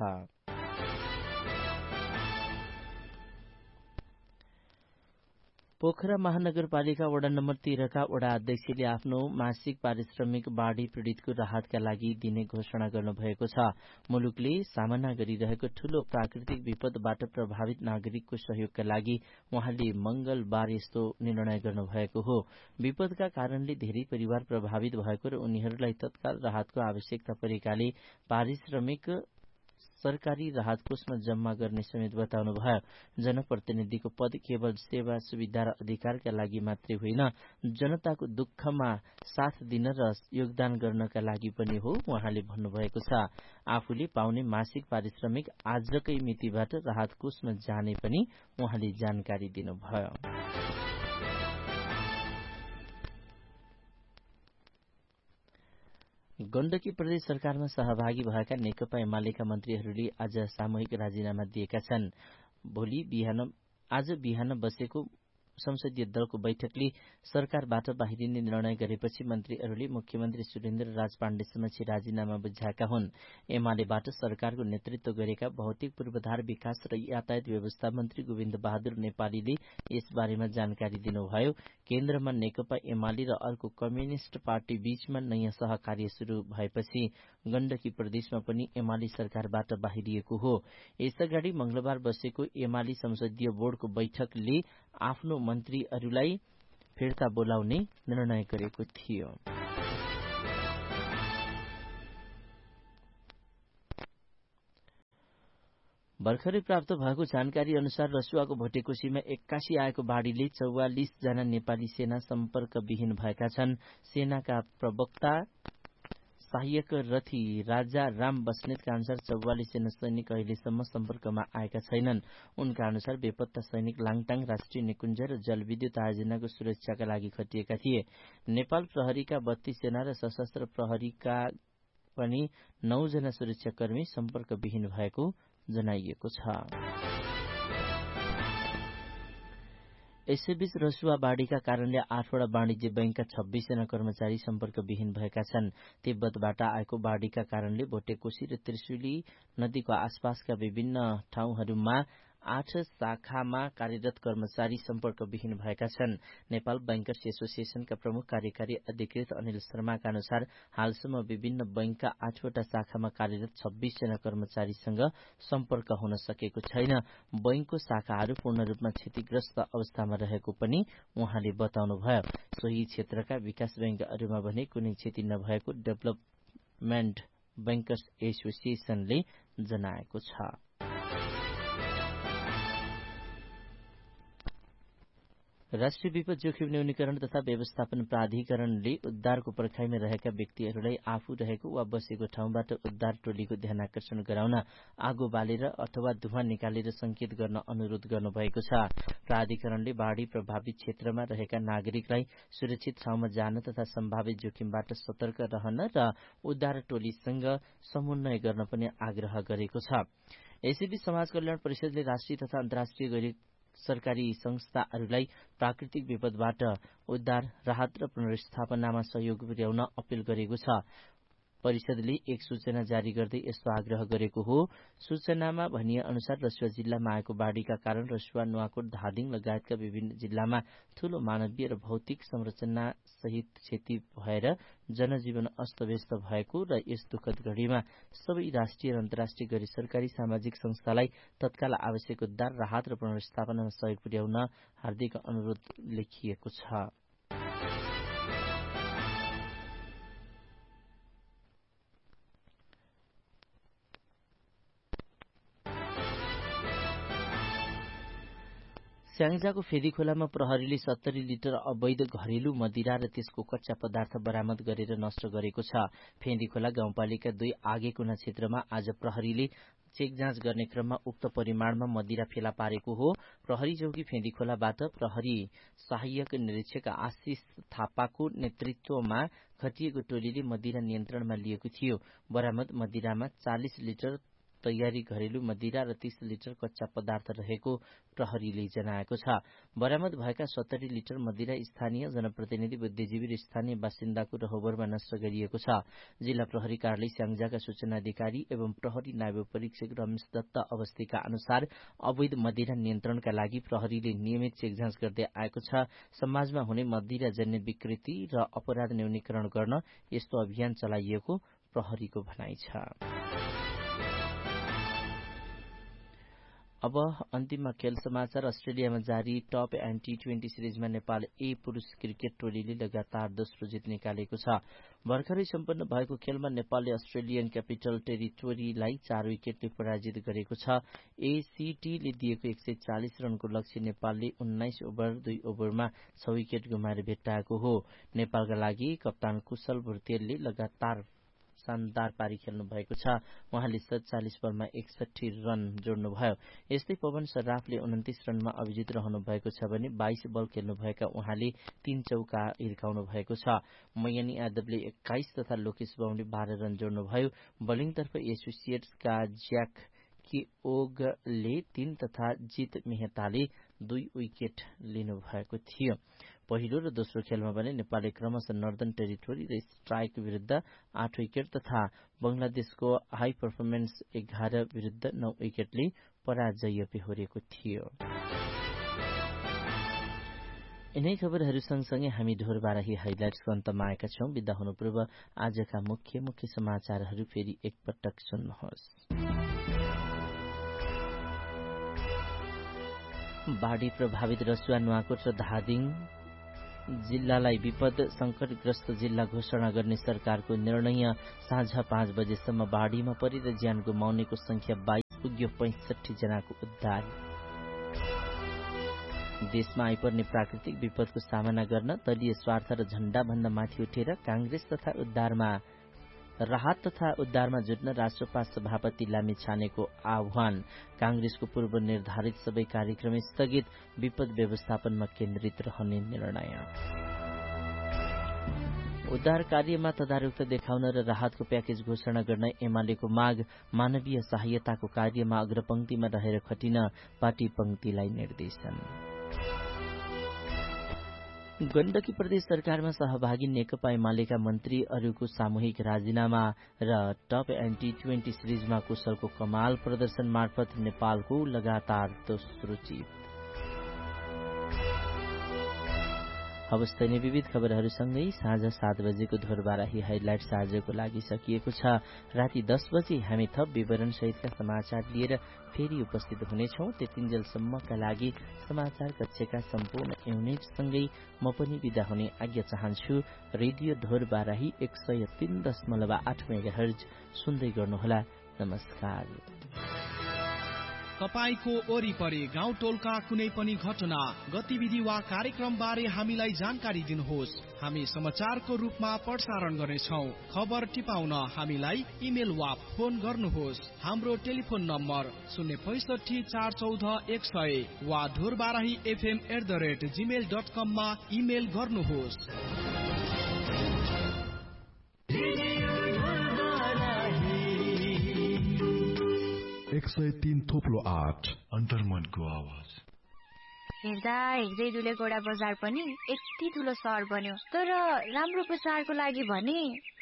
पोखरा महानगरपालिका वडा नम्बर 13 का वडा अध्यक्षले आफ्नो मासिक पारिश्रमिक बाढ़ी पीड़ितको राहतका लागि दिने घोषणा गर्नुभएको छ। मुलुकले सामना गरिरहेको ठूलो प्राकृतिक विपदबाट प्रभावित नागरिकको सहयोगका लागि उहाँले मंगलबार यस्तो निर्णय गर्नुभएको हो। विपदका कारणले धेरै परिवार प्रभावित भएको र उनीहरूलाई तत्काल राहतको आवश्यकता परेकाले पारिश्रमिक सरकारी राहत कोषमा जम्मा गर्ने समेत बताउनुभयो। जनप्रतिनिधिको पद केवल सेवा सुविधा र अधिकारका लागि मात्रै होइन, जनताको दुःखमा साथ दिन र योगदान गर्नका लागि पनि हो उहाँले भन्नुभएको छ। आफूले पाउने मासिक पारिश्रमिक आजकै मितिबाट राहत कोषमा जाने पनि उहाँले जानकारी दिनुभयो। गण्डकी प्रदेश सरकारमा सहभागी भएका नेकपा एमालेका मन्त्रीहरूले आज सामूहिक राजीनामा दिएका छन्। आज बिहान बसेको संसदीय दलको बैठकले सरकारबाट बाहिरिने निर्णय गरेपछि मन्त्रीहरूले मुख्यमन्त्री सुरेन्द्र राज पाण्डे समक्ष राजीनामा बुझाएका हुन्। एमालेबाट सरकारको नेतृत्व गरेका भौतिक पूर्वाधार विकास र यातायात व्यवस्था मन्त्री गोविन्द बहादुर नेपालीले यसबारेमा जानकारी दिनुभयो। केन्द्रमा नेकपा एमाले र अर्को कम्युनिष्ट पार्टी बीचमा नयाँ सहकार्य शुरू भएपछि गण्डकी प्रदेशमा पनि एमाले सरकारबाट बाहिरिएको हो। यसअगाडि मंगलबार बसेको एमाले संसदीय बोर्डको बैठकले आफ्नो मन्त्रीहरूलाई फिर्ता बोलाउने निर्णय गरेको थियो। भर्खरै प्राप्त भएको जानकारी अनुसार रसुवाको भोटेकोशीमा 81 आएको बाढ़ीले 44 जना नेपाली सेना सम्पर्कविहीन भएका छन्। सेनाका प्रवक्ता सहायक रथी राजा राम बस्नेतका अनुसार 44 सेना सैनिक अहिलेसम्म सम्पर्कमा आएका छैनन्। उनका अनुसार बेपत्ता सैनिक लाङटाङ राष्ट्रिय निकुञ्ज र जलविद्युत आयोजनाको सुरक्षाका लागि खटिएका थिए। नेपाल प्रहरीका 32 सेना र सशस्त्र प्रहरीका पनि 9 जना सुरक्षाकर्मी सम्पर्कविहीन भएको जनाइएको छ। यसैबीच रसुवा बाढ़ीका कारणले 8वटा वाणिज्य बैंकका 26 जना कर्मचारी सम्पर्कविहीन भएका छन्। तिब्बतबाट आएको बाढ़ीका कारणले भोटेकोशी र त्रिशुली नदीको आसपासका विभिन्न ठाउँहरूमा 8 शाखामा कार्यरत कर्मचारी सम्पर्कविहीन भएका छन्। नेपाल बैंकर्स एसोसिएशनका प्रमुख कार्यकारी अधिकृत अनिल शर्माका अनुसार हालसम्म विभिन्न बैंकका 8वटा शाखामा कार्यरत 26 जना कर्मचारीसँग सम्पर्क हुन सकेको छैन। बैंकको शाखाहरू पूर्ण रूपमा क्षतिग्रस्त अवस्थामा रहेको पनि उहाँले बताउनुभयो। सोही क्षेत्रका विकास बैंकहरूमा भने कुनै क्षति नभएको डेभलपमेन्ट बैंकर्स एसोसिएशनले जनाएको छ। राष्ट्रिय विपद जोखिम न्यूनीकरण तथा व्यवस्थापन प्राधिकरणले उद्धारको पर्खाइमा रहेका व्यक्तिहरूलाई आफू रहेको वा बसेको ठाउँबाट उद्धार टोलीको ध्यानाकर्षण गराउन आगो बालेर अथवा धुवा निकालेर संकेत गर्न अनुरोध गर्नुभएको छ। प्राधिकरणले बाढ़ी प्रभावित क्षेत्रमा रहेका नागरिकलाई सुरक्षित ठाउँमा जान तथा सम्भावित जोखिमबाट सतर्क रहन र उद्धार टोलीसँग समन्वय गर्न पनि आग्रह गरेको छ। यसैबीच समाज कल्याण परिषदले राष्ट्रिय तथा अन्तर्राष्ट्रिय गैर सरकारी संस्थाहरूलाई प्राकृतिक विपदबाट उद्धार राहत र पुनर्स्थापनामा सहयोग पुर्याउन अपील गरेको छ। परिषदले एक सूचना जारी गर्दै यस्तो आग्रह गरेको हो। सूचनामा भनिए अनुसार रसुवा जिल्लामा आएको बाढ़ीका कारण रसुवा, नुवाकोट, धादिङ लगायतका विभिन्न जिल्लामा ठूलो मानवीय र भौतिक संरचना सहित क्षति भएर जनजीवन अस्तव्यस्त भएको र यस दुःखद घड़ीमा सबै राष्ट्रिय र अन्तर्राष्ट्रिय गैर सरकारी सामाजिक संस्थालाई तत्काल आवश्यक उद्धार राहत र पुनर्स्थापनामा सहयोग पुर्याउन हार्दिक अनुरोध लेखिएको छ। स्याङ्जाको फेदी खोलामा प्रहरीले 70 लिटर अवैध घरेलु मदिरा र त्यसको कच्चा पदार्थ बरामद गरेर नष्ट गरेको छ। फेदी खोला गाउँपालिका 2 आगेकुना क्षेत्रमा आज प्रहरीले चेक जाँच गर्ने क्रममा उक्त परिमाणमा मदिरा फेला पारेको हो। प्रहरी चौकी फेदी खोलाबाट प्रहरी सहायक निरीक्षक आशिष थापाको नेतृत्वमा खटिएको टोलीले मदिरा नियन्त्रणमा लिएको थियो। बरामद मदिरामा 40 लिटर तयारी घरेलु मदिरा र 30 लिटर कच्चा पदार्थ रहेको प्रहरीले जनाएको छ। बरामद भएका 70 लिटर मदिरा स्थानीय जनप्रतिनिधि, बुद्धिजीवी र स्थानीय बासिन्दाको रहोबरमा नष्ट गरिएको छ। जिल्ला प्रहरी कार्यालय स्याङ्जाका सूचना अधिकारी एवं प्रहरी नायब परीक्षक रमेश दत्त अवस्थीका अनुसार अवैध मदिरा नियन्त्रणका लागि प्रहरीले नियमित चेकजाँच गर्दै आएको छ। समाजमा हुने मदिराजन्य विकृति र अपराध न्यूनीकरण गर्न यस्तो अभियान चलाइएको प्रहरीको भनाइ छ। अब अन्तिममा खेल समाचार। अस्ट्रेलियामा जारी टप एन्ड टी20 सिरिजमा नेपाल ए पुरुष क्रिकेट टोलीले लगातार दोस्रो जित निकालेको छ। भर्खरै सम्पन्न भएको खेलमा नेपालले अस्ट्रेलियन क्यापिटल टेरिटोरीलाई 4 विकेटले पराजित गरेको छ। एसीटीले दिएको 140 रनको लक्ष्य नेपालले 19 ओभर 2 ओभरमा 6 विकेट गुमाएर भेट्टाएको हो। नेपालका लागि कप्तान कुशल भुर्तेलले लगातार शानदार पारी खेल्नु भएको छ। उहाँले 47 बलमा 61 रन जोड्नुभयो। यस्तै पवन सर्राफले 29 रनमा अभिजित रहनु भएको छ भने 22 बल खेल्नुभएका उहाँले 3 चौका हिर्काउनु भएको छ। मयनी यादवले 21 तथा लोकेश बाउले 12 रन जोड्नुभयो। बलिङतर्फ एसोसिएट्सका ज्याक किओगले 3 तथा जित मेहताले 2 विकेट लिनुभएको थियो। पहिलो र दोस्रो खेलमा भने नेपालले क्रमशः नर्दर्न टेरिटोरी र स्ट्राइक विरुद्ध 8 विकेट तथा बंगलादेशको हाई पर्फर्मेन्स 11 विरुद्ध 9 विकेटले पराजय बेहोरेको थियो। यिनै खबरहरू सँगसँगै हामी ढोरबाराही हाइलाइट्सको अन्तमा आएका छौं। बिदा हुनु पूर्व आजका मुख्य समाचारहरू फेरि एकपटक सुन्नुहोस्। बाढ़ी प्रभावित रसुवा, नुवाकोट र धादिङ जिल्लालाई विपद संकटग्रस्त जिल्ला घोषणा गर्ने सरकारको निर्णय। साँझ 5 बजेसम्म बाढ़ीमा परेर ज्यान गुमाउनेको संख्या 22 पुग्यो। 65 जनाको उद्धार। देशमा आइपर्ने प्राकृतिक विपदको सामना गर्न दलीय स्वार्थ र झण्डा भन्दा माथि उठेर कांग्रेस तथा राहत तथा उद्धारमा जुट्न राष्ट्रपा सभापति लामिछानेको आह्वान। कांग्रेसको पूर्व निर्धारित सबै कार्यक्रम स्थगित। विपद व्यवस्थापनमा केन्द्रित रहने निर्णय। उद्धार कार्यमा तदारुक देखाउन र राहतको प्याकेज घोषणा गर्न एमालेको माग। मानवीय सहायताको कार्यमा अग्रपंक्तिमा रहेर खटिन पार्टी पंक्तिलाई निर्देशन। गण्डकी प्रदेश सरकारमा सहभागी नेकपा एमालेका मन्त्रीहरूको सामूहिक राजीनामा र टप एन्ड टी20 सिरिजमा कुशलको कमाल प्रदर्शन मार्फत नेपालको लगातार दोस्रो जित। अवस्था नै विविध खबरहरूसँगै साँझ 7 बजेको ढोरबाराही हाइलाइट्स आजको लागि सकिएको छ। राति 10 बजे हामी थप विवरण सहितका समाचार लिएर फेरि उपस्थित हुनेछौं। त्यतिन्जेलसम्मका लागि समाचार कक्षका सम्पूर्ण युनिटसँगै म पनि बिदा हुने आज्ञा चाहन्छु। रेडियो ढोरबाराही 103.8 मेगाहर्ज सुन्दै गर्नुहोला। नमस्कार। तपाईको वरिपरि गाउँ टोलका कुनै पनि घटना, गतिविधि वा कार्यक्रम बारे हामीलाई जानकारी दिनुहोस्। हामी समाचारको रूपमा प्रसारण गर्नेछौं। खबर टिपाउन हामीलाई इमेल वा फोन गर्नुहोस्। हाम्रो टेलिफोन नम्बर 065 414 100 वा ढोरबाराही fm@gmail.com मा इमेल गर्नुहोस्। 103.8 अन्तर्मनको आवाज। हेर्दा हेर्दै दुलेगौडा बजार पनि यति ठुलो सहर बन्यो, तर राम्रो प्रचारको लागि भने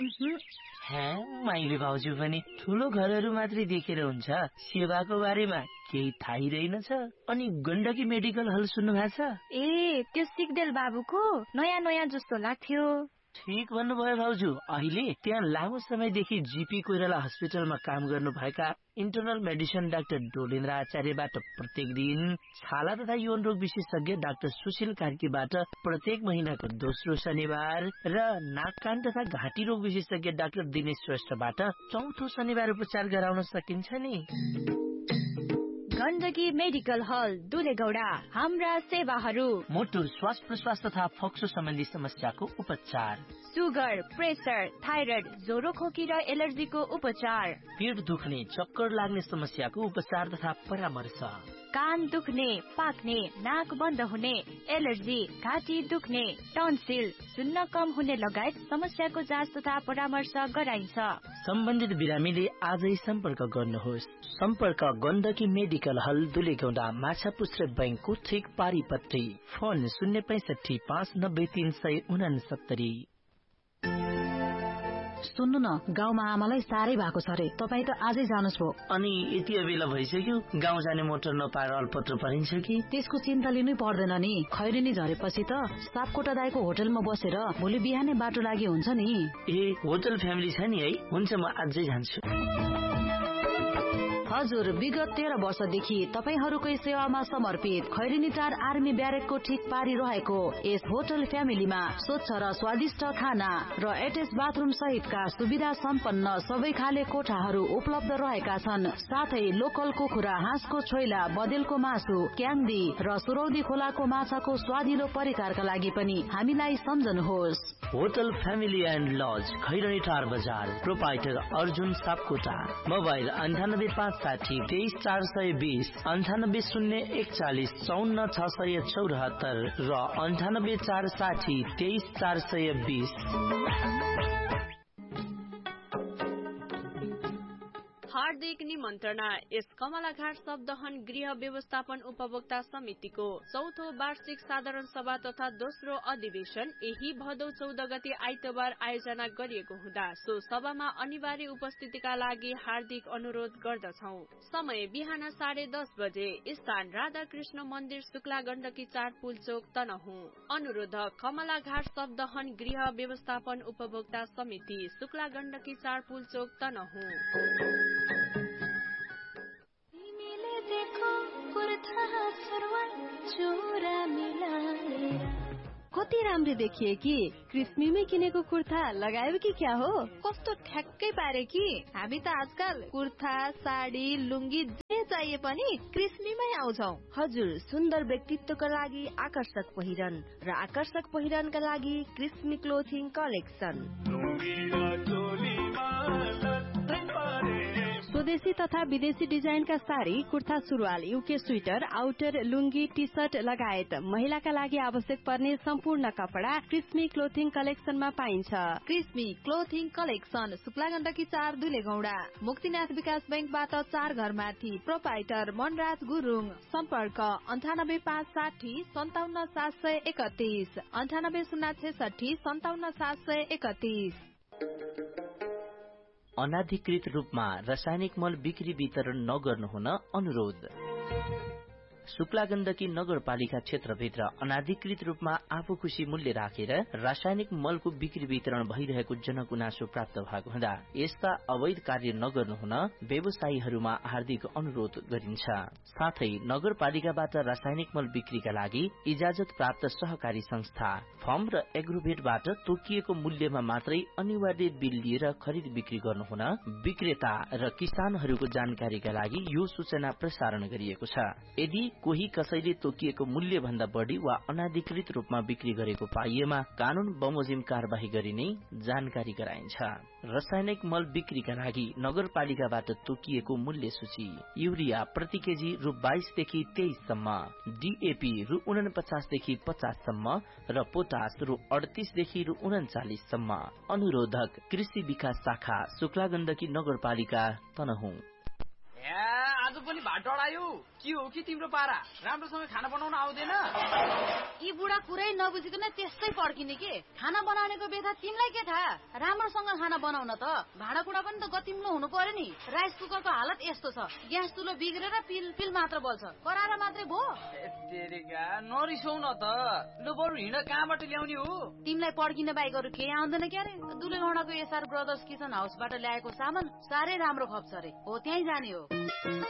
माइली भाउजू पनि ठुलो घरहरू मात्रै देखेर हुन्छ, सेवाको बारेमा केही थाहै रहेनछ। अनि गण्डकी मेडिकल हल सुन्नु भएको छ? ए, त्यो सिग्देल बाबुको नयाँ जस्तो लाग्थ्यो। ठीक भन्नुभयो भाउजू। अहिले त्यहाँ लामो समयदेखि जीपी कोइराला हस्पिटलमा काम गर्नुभएका इन्टरनल मेडिसिन डाक्टर डोलेन्द्र आचार्यबाट प्रत्येक दिन, छाला तथा यौन रोग विशेषज्ञ डाक्टर सुशील कार्कीबाट प्रत्येक महिनाको दोस्रो शनिबार र नाक कान तथा घाँटी रोग विशेषज्ञ डाक्टर दिनेश श्रेष्ठबाट चौथो शनिबार उपचार गराउन सकिन्छ नि। गण्डकी मेडिकल हल दुलेगौडा। हाम्रा सेवाहरू मोटो श्वास प्रश्वास तथा फोक्सो सम्बन्धी समस्याको उपचार, सुगर, प्रेसर, थाइरोइड, ज्वरो खोकी र एलर्जीको उपचार, पेट दुख्ने चक्कर लाग्ने समस्याको उपचार तथा परामर्श, कान दुख्ने, पाक्ने, नाक बन्द हुने, एलर्जी, घाँटी दुख्ने, टन्सिल, सुन्न कम हुने लगायत समस्याको जाँच तथा परामर्श गराइन्छ। सम्बन्धित बिरामीले आजै सम्पर्क गर्नुहोस्। सम्पर्क गण्डकी मेडिकल हल दुलेगौडा, माछापुच्छ्रे बैंकको ठिक पारिपट्टि। फोन 065 590 369। सुन्नु न, गाउँमा आमालाई साह्रै भएको छ रे, तपाईँ त आजै जानुहोस् भो। अनि यति बेला भइसक्यो, गाउँ जाने मोटर नपाएर अल्पत्र परिन्छ कि? त्यसको चिन्ता लिनै पर्दैन नि। खैरेनी झरेपछि त सापकोटा दाइको होटलमा बसेर भोलि बिहानै बाटो लागि हुन्छ नि। ए, होटल फ्यामिली छ नि है? हुन्छ, म आजै जान्छु। हजुर, विगत 13 वर्षदेखि तपाईहरूकै सेवामा समर्पित खैरेनी 4 आर्मी ब्यारेकको ठिक पारी रहेको यस होटल फ्यामिलीमा स्वच्छ र स्वादिष्ट खाना र एटेच बाथरुम सहितका सुविधा सम्पन्न सबै खाले कोठाहरू उपलब्ध रहेका छन्। साथै लोकल कुखुरा, हाँसको छोइला, बदेलको मासु, क्याङ्दी र सुरौदी खोलाको माछाको स्वादिलो परिकारका लागि पनि हामीलाई सम्झनुहोस्। Hotel family and lodge, Khairani 4 बजार, प्रोपाइटर अर्जुन सापकोटा। मोबाइल 98 23 420, 98 041 54 674 र 98 460 23 420। हार्दिक निमन्त्रणा यस कमलाघाट शब्दहन गृह व्यवस्थापन उपभोक्ता समितिको चौथो वार्षिक साधारण सभा तथा दोस्रो अधिवेशन यही भदौ 14 गते आइतबार आयोजना गरिएको हुँदा सो सभामा अनिवार्य उपस्थितिका लागि हार्दिक अनुरोध गर्दछौ। समय बिहान 10:30 बजे। स्थान राधाकृष्ण मन्दिर, शुक्ला गण्डकी 4 पुलचोक, तनहुँ। अनुरोधक कमलाघाट शब्दहन गृह व्यवस्थापन उपभोक्ता समिति, शुक्ला गण्डकी 4 पुलचोक, तनहुँ। कति राम्रो देखिए कि क्रिस्मीमै किनेको कुर्ता लगायो कि क्या हो? कस्तो ठ्याक्कै पारे कि हामी त आजकल कुर्ता, साडी, लुङ्गी जे चाहिए पनि क्रिस्मीमै आउँछौ। हजुर, सुन्दर व्यक्तित्वका लागि आकर्षक पहिरन र आकर्षक पहिरनका लागि क्रिस्मी क्लोथिङ कलेक्सन। स्वदेशी तथा विदेशी डिजाइनका साडी, कुर्ता सुरुवाल, युके स्वेटर, आउटर, लुङ्गी, टी शर्ट लगायत महिलाका लागि आवश्यक पर्ने सम्पूर्ण कपडा क्रिस्मी क्लोथिङ कलेक्सनमा पाइन्छ। क्रिस्मी क्लोथिङ कलेक्सन, शुक्ला गण्डकी 4 दुलेगौडा, मुक्तिनाथ विकास बैंकबाट 4 घर माथि। प्रोपाइटर मनराज गुरुङ। सम्पर्क 98 560 57 731, 98 066 57 731। अनाधिकृत रूपमा रासायनिक मल बिक्री वितरण नगर्नुहुन अनुरोध। शुक्ला गण्डकी नगरपालिका क्षेत्रभित्र अनाधिकृत रूपमा आफू खुशी मूल्य राखेर रासायनिक मलको बिक्री वितरण भइरहेको जनगुनासो प्राप्त भएको हुँदा यस्ता अवैध कार्य नगर्नुहुन व्यवसायीहरूमा हार्दिक अनुरोध गरिन्छ। साथै नगरपालिकाबाट रासायनिक मल बिक्रीका लागि इजाजत प्राप्त सहकारी संस्था, फर्म र एग्रोभेटबाट तोकिएको मूल्यमा मात्रै अनिवार्य बिल लिएर खरिद बिक्री गर्नुहुन विक्रेता र किसानहरूको जानकारीका लागि यो सूचना प्रसारण गरिएको छ। यदि कोही कसैले तोकिएको मूल्य भन्दा बढी वा अनाधिकृत रूपमा बिक्री गरेको पाइएमा कानून बमोजिम कार्यवाही गरिने जानकारी गराइन्छ। रासायनिक मल बिक्रीका लागि नगरपालिकाबाट तोकिएको मूल्य सूची: युरिया प्रति केजी रु 22 देखि 23 सम्म, डीएपी रु 49 देखि 50 सम्म र पोटास रु 38 देखि रु 39 सम्म। अनुरोधक कृषि विकास शाखा, शुक्ला गण्डकी नगरपालिका, तनहुँ। आज पनि भात डढायो के हो कि तिम्रो पारा? राम्रोसँग खाना बनाउन आउँदैन? यी बुढा कुरै नबुझिकन त्यस्तै पड्किने के? खाना बनाउनेको बेथा तिमीलाई के थाहा? राम्रोसँग खाना बनाउन त भाँडाकुँडा पनि त गतिम्लो हुनु पर्यो नि। राइस कुकरको हालत यस्तो छ, ग्यास चुलो बिग्रेर पिल मात्र बल्छ, कराएर मात्रै भो। तेरेगा नरिसौ न त, लु बरु हिँड, कहाँबाट ल्याउने हो? तिमीलाई पड्किन बाहेक अरू केही आउँदैन क्यारे? दुलेगौडाको एसआर ब्रदर्स किचन हाउसबाट ल्याएको सामान साह्रै राम्रो खप्छ रे, हो त्यहीँ जाने हो।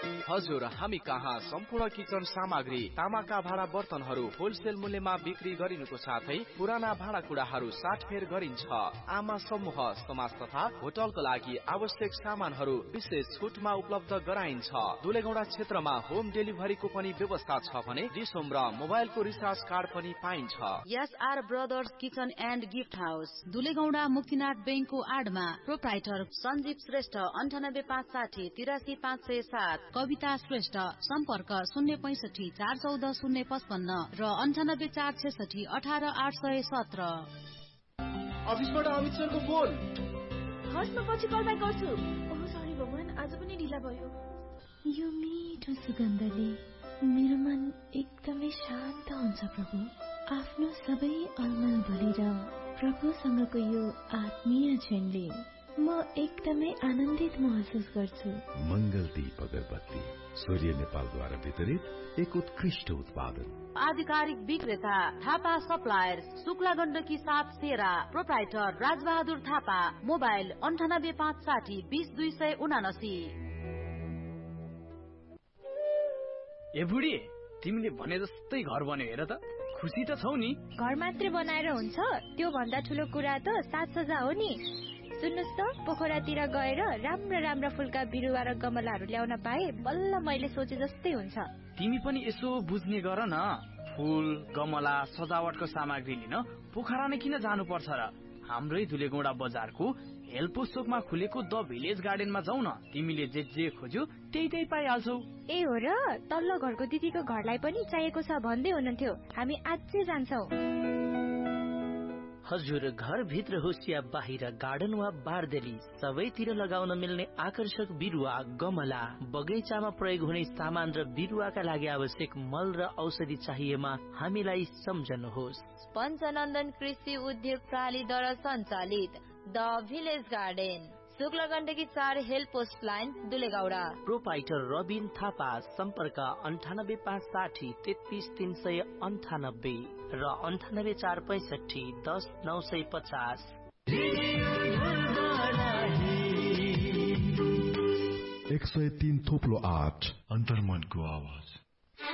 हजुर, हामी कहाँ सम्पूर्ण किचन सामग्री, तामाका भाँडा बर्तनहरू होलसेल मूल्यमा बिक्री गरिनुको साथै पुराना भाँडाकुँडाहरू साटफेर गरिन्छ। आमा समूह, समाज तथा होटलको लागि आवश्यक सामानहरू विशेष छुटमा उपलब्ध गराइन्छ। दुलेगौडा क्षेत्रमा होम डेलिभरीको पनि व्यवस्था छ भने रिसोम र मोबाइलको रिचार्ज कार्ड पनि पाइन्छ। SR brothers kitchen and gift house, दुलेगौडा Muktinath बैंकको आडमा। प्रोप्राइटर सञ्जीव श्रेष्ठ, 9856 83507। कविता श्रेष्ठ, सम्पर्क 065 414 055 र 98 466 18 817। अफिसबाट अमित सरको फोन। हस्, म पछि कल ब्याक गर्छु। ओह सरी भगवान, आज पनि ढिला भयो। यो मिठो सुगन्धले मेरो मन एकदमै शान्त हुन्छ प्रभु। आफ्नो सबै अलमल भुलेर प्रभुसँगको यो आत्मीय क्षणले म एकदमै आनन्दित महसुस गर्छु। मंगल दीप अगरबत्ती, सूर्य नेपालद्वारा वितरित एक उत्कृष्ट उत्पादन। आधिकारिक विक्रेता थापा सप्लायर्स, शुक्ला गण्डकी 7 सेरा। प्रोप्राइटर राजबहादुर थापा। मोबाइल 98560 20279। ए बुढी, तिमीले भने जस्तै घर बन्यो हेर त। खुसी त छौ नि? घर मात्रै बनाएर हुन्छ? त्यो भन्दा ठुलो कुरा त साजसज्जा हो नि। सुन्नुस् त, पोखरातिर गएर राम्रा फुलका बिरुवा र गमलाहरू ल्याउन पाए बल्ल मैले सोचे जस्तै हुन्छ। तिमी पनि यसो बुझ्ने गर न। फूल, गमला, सजावटको सामग्री लिन पोखरा नै किन जानु पर्छ र? हाम्रै दुलेगौडा बजारको हेलपोस्टोकमा खुलेको द भिलेज गार्डनमा जाऊ न। तिमीले जे खोज्यौ त्यही पाइहाल्छौ। ए हो र? तल्लो घरको दिदीको घरलाई पनि चाहिएको छ भन्दै हुनुहुन्थ्यो। हामी आजै जान्छौ। हजुर, घर भित्र होस् या बाहिर, गार्डन वा बारदेली, सबैतिर लगाउन मिल्ने आकर्षक बिरुवा, गमला, बगैँचामा प्रयोग हुने सामान र बिरुवाका लागि आवश्यक मल र औषधि चाहिएमा हामीलाई सम्झनुहोस्। पञ्चनन्दन कृषि उद्योग प्रणालीद्वारा सञ्चालित the village garden, Shukla Gandaki 4 hell post line, दुलेगौडा। Proprietor Rabin Thapa. सम्पर्क 98560 33398 र 98465 10950। 103.8 अन्तर्मनको आवाज।